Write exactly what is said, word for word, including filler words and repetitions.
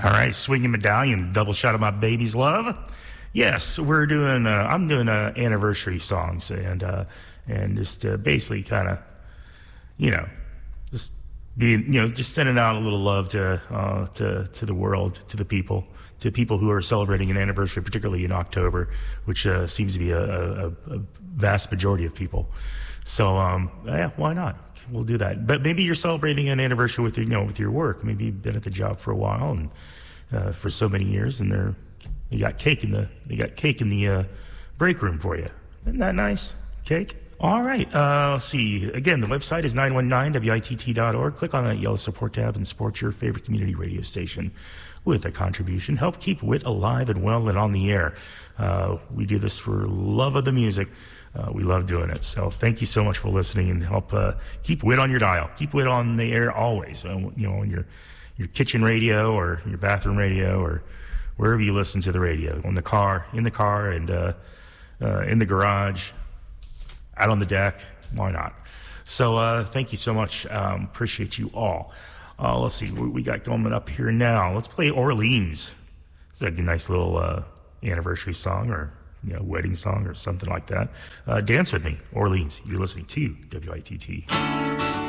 All right, Swinging Medallion, Double Shot of My Baby's Love. Yes, we're doing, uh, I'm doing uh, anniversary songs and uh, and just uh, basically kind of, you know, just being, you know, just sending out a little love to, uh, to, to the world, to the people, to people who are celebrating an anniversary, particularly in October, which uh, seems to be a, a, a vast majority of people. So, um, yeah, why not? We'll do that. But maybe you're celebrating an anniversary with your, you know, with your work. Maybe you've been at the job for a while and uh, for so many years, and they're you got cake in the they got cake in the uh, break room for you. Isn't that nice? Cake. All right. Uh, let's see. Again, the website is nine one nine W I T T dot org. Click on that yellow support tab and support your favorite community radio station with a contribution. Help keep W I T alive and well and on the air. Uh, we do this for love of the music. Uh, we love doing it. So thank you so much for listening, and help uh, keep W I T on your dial. Keep W I T on the air always. Uh, you know, on your your kitchen radio or your bathroom radio or wherever you listen to the radio, on the car, in the car, and uh, uh, in the garage, out on the deck. Why not? So uh, thank you so much. Um, appreciate you all. Uh, let's see what we got going up here now. Let's play Orleans. It's a nice little uh, anniversary song, or you know, wedding song or something like that. Uh, dance with me, Orleans. You're listening to W I T T.